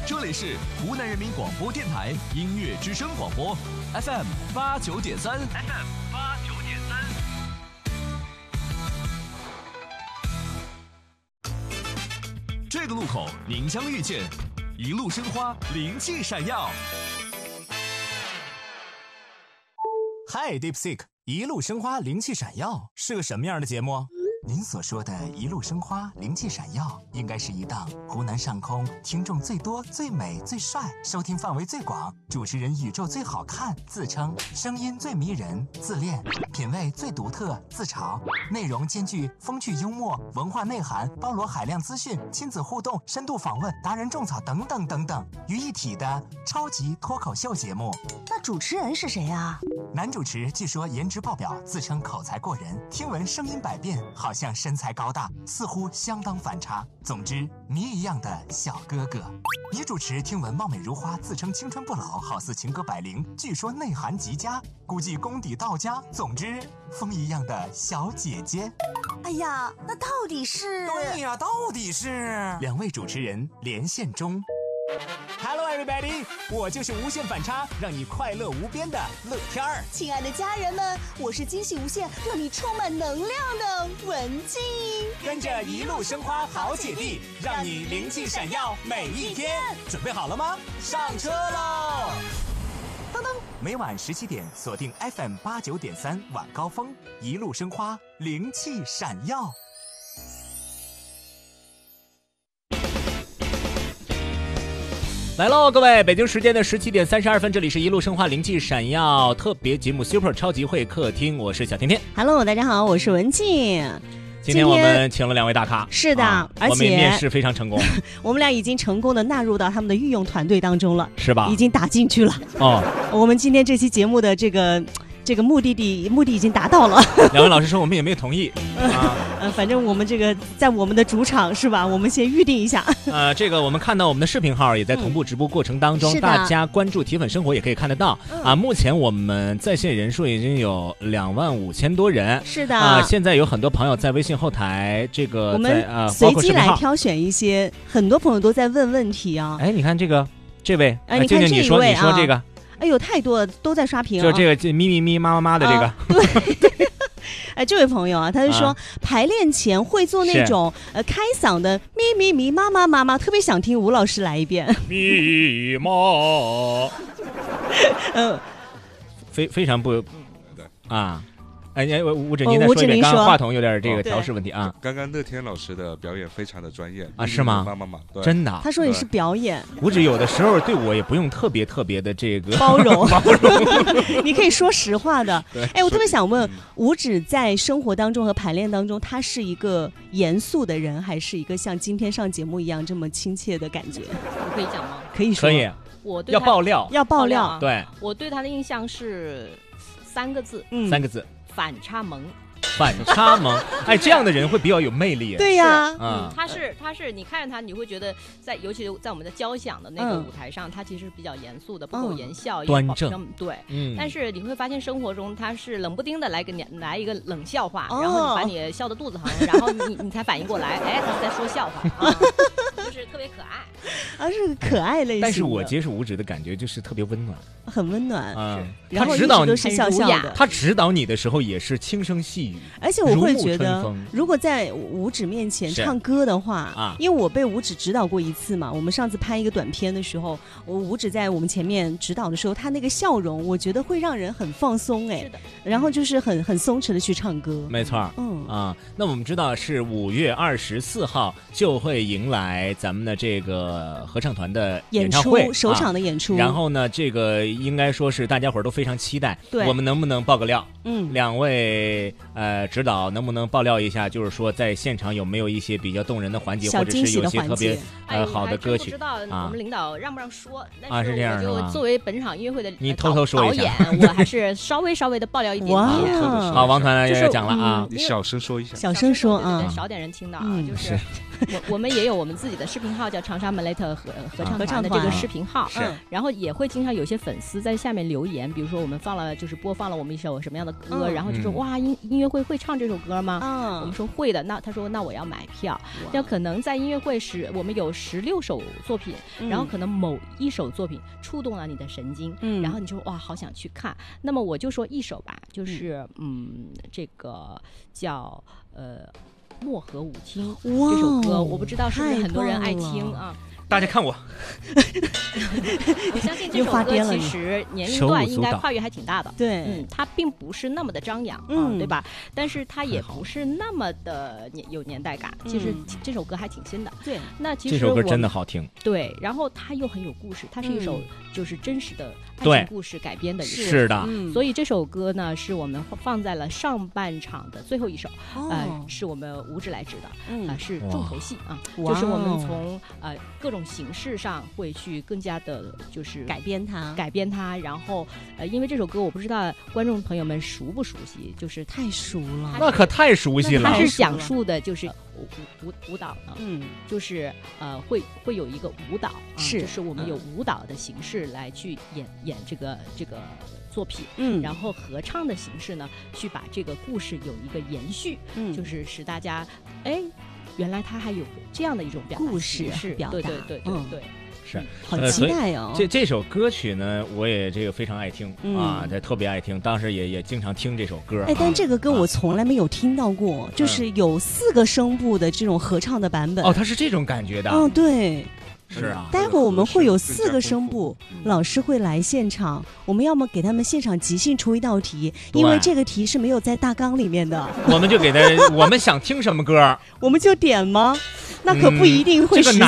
这里是湖南人民广播电台音乐之声广播 FM89.3。这个路口您将遇见一路生花，灵气闪耀。 嗨 ，DeepSeek， 一路生花，灵气闪耀是个什么样的节目？您所说的一路生花，灵气闪耀，应该是一档湖南上空听众最多、最美、最帅，收听范围最广，主持人宇宙最好看，自称声音最迷人，自恋，品味最独特，自嘲，内容兼具风趣幽默、文化内涵，包罗海量资讯、亲子互动、深度访问、达人种草等等等等于一体的超级脱口秀节目。 那主持人是谁啊？ 男主持据说颜值爆表，自称口才过人，听闻声音百变，好像身材高大，似乎相当反差。总之，谜一样的小哥哥。女主持听闻貌美如花，自称青春不老，好似情歌百灵，据说内涵极佳，估计功底到家。总之，风一样的小姐姐。 哎呀，那到底是？ 对呀，到底是？两位主持人连线中。Hello everybody， 我就是无限反差，让你快乐无边的乐天儿。 亲爱的家人们，我是惊喜无限，让你充满能量的文静。 跟着一路生花好姐弟，让你灵气闪耀每一天。准备好了吗？上车喽！噔噔，每晚17点锁定 FM89.3晚高峰，一路生花，灵气闪耀。来喽，各位！北京时间的17点32分，这里是一路生化灵气闪耀特别节目 Super 超级会客厅，我是小甜甜。 Hello， 大家好，我是文静。 今天我们请了两位大咖， 是的，而且我们面试非常成功， 我们俩已经成功的纳入到他们的御用团队当中了， 是吧？ 已经打进去了。哦，我们今天这期节目的这个目的已经达到了。 两位老师说我们也没有同意反正我们这个在我们的主场是吧？我们先预定一下。 这个我们看到我们的视频号也在同步直播过程当中，大家关注铁粉生活也可以看得到目前我们在线人数已经有25000多人。 是的现在有很多朋友在微信后台这个我们随机来挑选一些，很多朋友都在问问题啊。 哎，你看这位， 你看这一位你说这个。 哎呦，太多了，都在刷屏。 就这个咪妈的这个。 对。哎，这位朋友啊，他就说排练前会做那种开嗓的咪妈，特别想听吴老师来一遍。 咪妈。非常不啊。哎，吴指您再说一遍，刚刚话筒有点这个调试问题啊。 刚刚乐天老师的表演非常的专业啊，是吗？ 妈， 真的。 他说你是表演。 吴指有的时候对我也不用特别的这个包容。你可以说实话的。哎，我特别想问，吴指在生活当中和排练当中，他是一个严肃的人，还是一个像今天上节目一样这么亲切的感觉？ 我可以讲吗？ 可以说。 可以。 我对要爆料。对， 我对他的印象是3个字。 3个字。 反差萌。 哎，这样的人会比较有魅力。 对呀， 他是，你看着他，你会觉得尤其在我们的交响的那个舞台上，他其实比较严肃的，不苟言笑， 端正。 对，但是你会发现生活中他是冷不丁的给你来一个冷笑话，然后你把你笑得肚子疼，然后你才反应过来，哎，他是在说笑话就是特别可爱。 是可爱类型的。 但是我接触吴指的感觉就是特别温暖， 很温暖。 他指导你都是笑笑的， 他指导你的时候也是轻声细语。 而且我会觉得，如果在吴指面前唱歌的话，因为我被吴指指导过一次嘛，我们上次拍一个短片的时候，吴指在我们前面指导的时候，他那个笑容，我觉得会让人很放松。 是的。 然后就是很松弛的去唱歌。 没错。那我们知道是5月24号就会迎来咱们的这个合唱团的演唱会首场的演出。 然后呢，这个应该说是大家伙都非常期待。 对。 我们能不能爆个料？两位指导能不能爆料一下，就是说在现场有没有一些比较动人的环节，或者是有些特别好的歌曲？ 不知道我们领导让不让说？ 是这样。 我就作为本场音乐会的你偷偷说一下， 我还是稍微的爆料一点。 好，王团也讲了啊， 你小声说一下。 小声说啊， 少点人听到啊，就是我们也有我们自己的视频号，叫长沙 Meleta 合唱团的这个视频号，然后也会经常有些粉丝在下面留言，比如说我们播放了我们一首什么样的歌，然后就说哇音乐会唱这首歌吗？我们说会的，他说那我要买票。要可能在音乐会时我们有16首作品，然后可能某一首作品触动了你的神经，然后你就哇好想去看。那么我就说一首吧，就是这个叫漠河舞厅这首歌，我不知道是不是很多人爱听啊。 大家看我相信这首歌其实年龄段应该跨越还挺大的。 对， 它并不是那么的张扬，对吧？但是它也不是那么的有年代感。其实这首歌还挺新的。 对， 那其实这首歌真的好听。 对，然后它又很有故事，它是一首就是真实的爱情故事改编的一个。 是的。 所以这首歌呢，是我们放在了上半场的最后一首，是我们吴志来指的，是重头戏啊，就是我们从各种形式上会去更加的就是改编它，然后因为这首歌我不知道观众朋友们熟不熟悉，就是太熟了， 那可太熟悉了。 它是讲述的就是舞蹈呢，就是会有一个舞蹈，就是我们有舞蹈的形式来去演这个作品，然后合唱的形式呢，去把这个故事有一个延续，就是使大家原来它还有这样的一种故事表达，对， 是好期待哦。 这首歌曲呢，我也这个非常爱听啊，特别爱听，当时也经常听这首歌。 但这个歌我从来没有听到过，就是有4个声部的这种合唱的版本。 它是这种感觉的。 对。 是啊， 待会儿我们会有4个声部，老师会来现场，我们要么给他们现场即兴出一道题，因为这个题是没有在大纲里面的， 我们就给他，我们想听什么歌， 我们就点吗？那可不一定会实